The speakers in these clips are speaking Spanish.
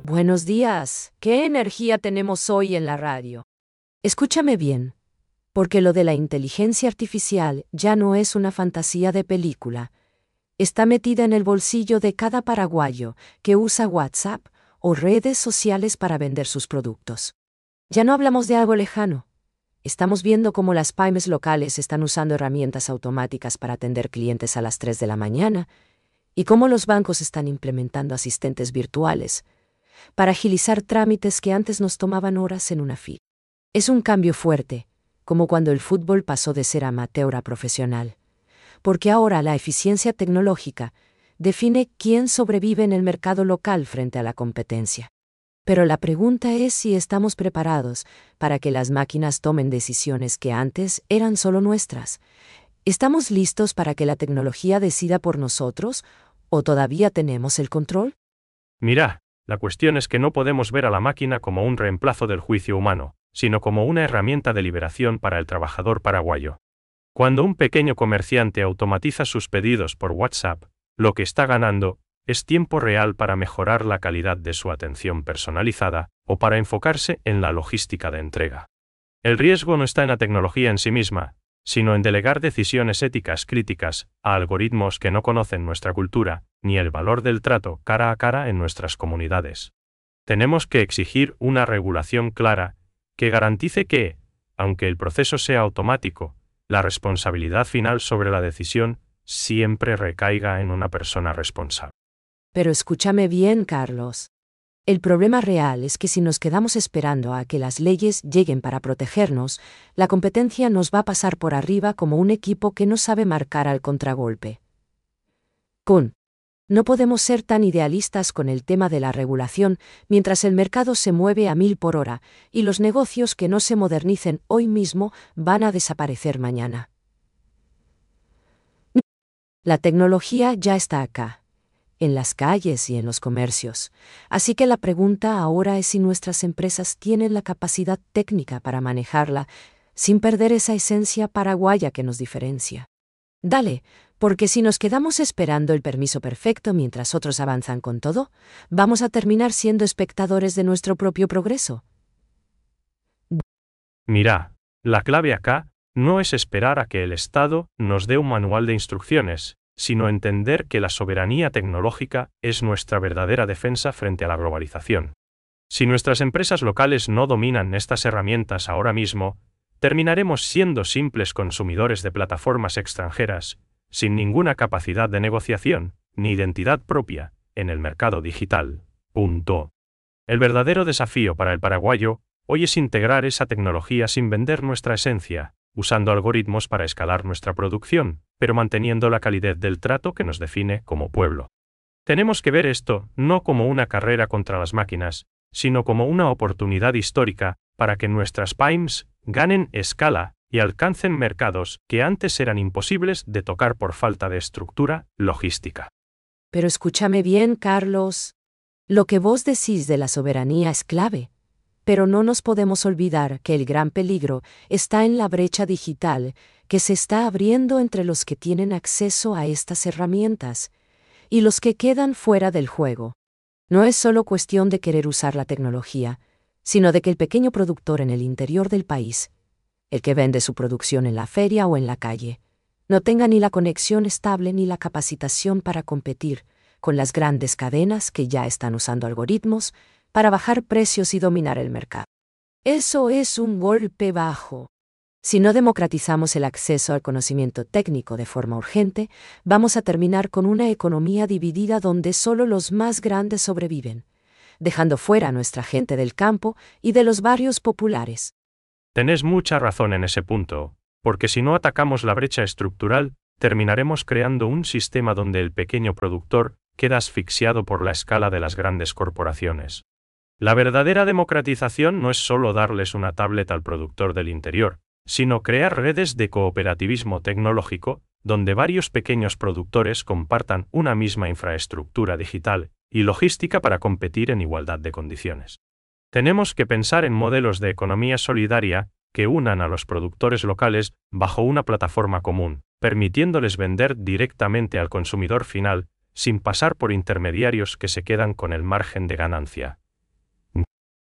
Buenos días. ¿Qué energía tenemos hoy en la radio? Escúchame bien, porque lo de la inteligencia artificial ya no es una fantasía de película. Está metida en el bolsillo de cada paraguayo que usa WhatsApp o redes sociales para vender sus productos. Ya no hablamos de algo lejano. Estamos viendo cómo las pymes locales están usando herramientas automáticas para atender clientes a las 3 de la mañana y cómo los bancos están implementando asistentes virtuales para agilizar trámites que antes nos tomaban horas en una fila. Es un cambio fuerte, como cuando el fútbol pasó de ser amateur a profesional, porque ahora la eficiencia tecnológica define quién sobrevive en el mercado local frente a la competencia. Pero la pregunta es si estamos preparados para que las máquinas tomen decisiones que antes eran solo nuestras. ¿Estamos listos para que la tecnología decida por nosotros o todavía tenemos el control? Mira, la cuestión es que no podemos ver a la máquina como un reemplazo del juicio humano, sino como una herramienta de liberación para el trabajador paraguayo. Cuando un pequeño comerciante automatiza sus pedidos por WhatsApp, lo que está ganando es tiempo real para mejorar la calidad de su atención personalizada o para enfocarse en la logística de entrega. El riesgo no está en la tecnología en sí misma, sino en delegar decisiones éticas críticas a algoritmos que no conocen nuestra cultura ni el valor del trato cara a cara en nuestras comunidades. Tenemos que exigir una regulación clara que garantice que, aunque el proceso sea automático, la responsabilidad final sobre la decisión siempre recaiga en una persona responsable. Pero escúchame bien, Carlos. El problema real es que si nos quedamos esperando a que las leyes lleguen para protegernos, la competencia nos va a pasar por arriba como un equipo que no sabe marcar al contragolpe. No podemos ser tan idealistas con el tema de la regulación mientras el mercado se mueve a 1000 por hora y los negocios que no se modernicen hoy mismo van a desaparecer mañana. La tecnología ya está acá, en las calles y en los comercios. Así que la pregunta ahora es si nuestras empresas tienen la capacidad técnica para manejarla sin perder esa esencia paraguaya que nos diferencia. Dale, porque si nos quedamos esperando el permiso perfecto mientras otros avanzan con todo, vamos a terminar siendo espectadores de nuestro propio progreso. Mira, la clave acá no es esperar a que el Estado nos dé un manual de instrucciones, sino entender que la soberanía tecnológica es nuestra verdadera defensa frente a la globalización. Si nuestras empresas locales no dominan estas herramientas ahora mismo, terminaremos siendo simples consumidores de plataformas extranjeras, sin ninguna capacidad de negociación, ni identidad propia, en el mercado digital. El verdadero desafío para el paraguayo hoy es integrar esa tecnología sin vender nuestra esencia, usando algoritmos para escalar nuestra producción, pero manteniendo la calidez del trato que nos define como pueblo. Tenemos que ver esto no como una carrera contra las máquinas, sino como una oportunidad histórica para que nuestras pymes ganen escala y alcancen mercados que antes eran imposibles de tocar por falta de estructura logística. Pero escúchame bien, Carlos. Lo que vos decís de la soberanía es clave. Pero no nos podemos olvidar que el gran peligro está en la brecha digital que se está abriendo entre los que tienen acceso a estas herramientas y los que quedan fuera del juego. No es solo cuestión de querer usar la tecnología, sino de que el pequeño productor en el interior del país, el que vende su producción en la feria o en la calle, no tenga ni la conexión estable ni la capacitación para competir con las grandes cadenas que ya están usando algoritmos para bajar precios y dominar el mercado. Eso es un golpe bajo. Si no democratizamos el acceso al conocimiento técnico de forma urgente, vamos a terminar con una economía dividida donde solo los más grandes sobreviven, dejando fuera a nuestra gente del campo y de los barrios populares. Tenés mucha razón en ese punto, porque si no atacamos la brecha estructural, terminaremos creando un sistema donde el pequeño productor queda asfixiado por la escala de las grandes corporaciones. La verdadera democratización no es solo darles una tablet al productor del interior, sino crear redes de cooperativismo tecnológico, donde varios pequeños productores compartan una misma infraestructura digital y logística para competir en igualdad de condiciones. Tenemos que pensar en modelos de economía solidaria que unan a los productores locales bajo una plataforma común, permitiéndoles vender directamente al consumidor final, sin pasar por intermediarios que se quedan con el margen de ganancia.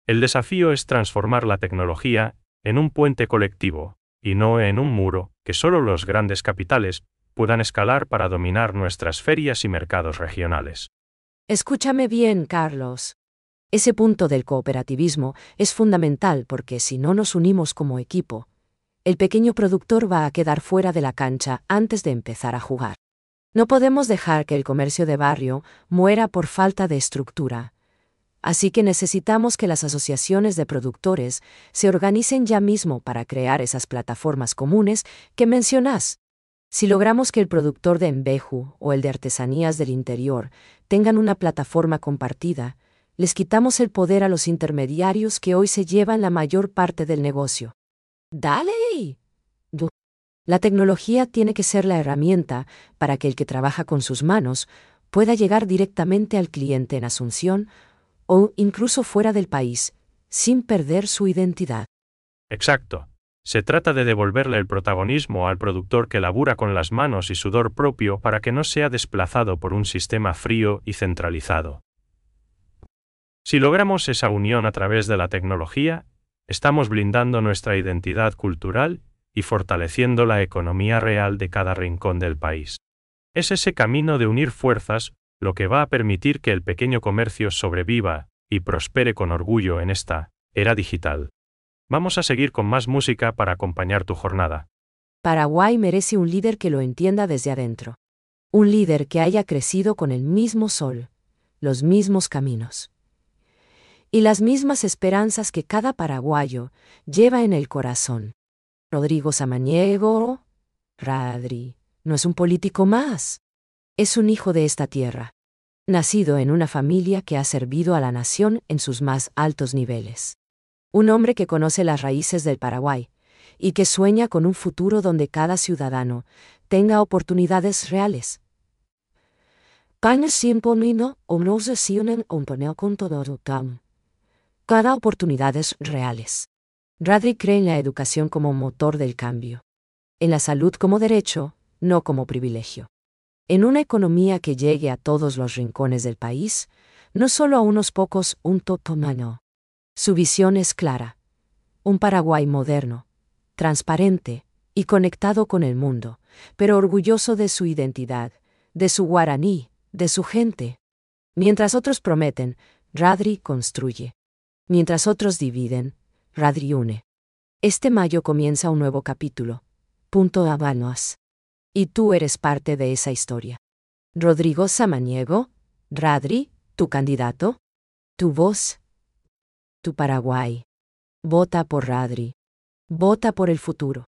El desafío es transformar la tecnología en un puente colectivo, y no en un muro que solo los grandes capitales puedan escalar para dominar nuestras ferias y mercados regionales. Escúchame bien, Carlos. Ese punto del cooperativismo es fundamental porque si no nos unimos como equipo, el pequeño productor va a quedar fuera de la cancha antes de empezar a jugar. No podemos dejar que el comercio de barrio muera por falta de estructura. Así que necesitamos que las asociaciones de productores se organicen ya mismo para crear esas plataformas comunes que mencionás. Si logramos que el productor de embeju o el de artesanías del interior tengan una plataforma compartida, les quitamos el poder a los intermediarios que hoy se llevan la mayor parte del negocio. ¡Dale! La tecnología tiene que ser la herramienta para que el que trabaja con sus manos pueda llegar directamente al cliente en Asunción o incluso fuera del país, sin perder su identidad. Exacto. Se trata de devolverle el protagonismo al productor que labura con las manos y sudor propio para que no sea desplazado por un sistema frío y centralizado. Si logramos esa unión a través de la tecnología, estamos blindando nuestra identidad cultural y fortaleciendo la economía real de cada rincón del país. Es ese camino de unir fuerzas lo que va a permitir que el pequeño comercio sobreviva y prospere con orgullo en esta era digital. Vamos a seguir con más música para acompañar tu jornada. Paraguay merece un líder que lo entienda desde adentro. Un líder que haya crecido con el mismo sol, los mismos caminos y las mismas esperanzas que cada paraguayo lleva en el corazón. Rodrigo Samaniego, Radri, no es un político más. Es un hijo de esta tierra, nacido en una familia que ha servido a la nación en sus más altos niveles. Un hombre que conoce las raíces del Paraguay y que sueña con un futuro donde cada ciudadano tenga oportunidades reales. Cada oportunidades reales. Radri cree en la educación como motor del cambio, en la salud como derecho, no como privilegio. En una economía que llegue a todos los rincones del país, no solo a unos pocos, un totomano. Su visión es clara. Un Paraguay moderno, transparente y conectado con el mundo, pero orgulloso de su identidad, de su guaraní, de su gente. Mientras otros prometen, Radri construye. Mientras otros dividen, Radri une. Este mayo comienza un nuevo capítulo. Punto Habanos. Y tú eres parte de esa historia. Rodrigo Samaniego, Radri, tu candidato, tu voz, tu Paraguay. Vota por Radri. Vota por el futuro.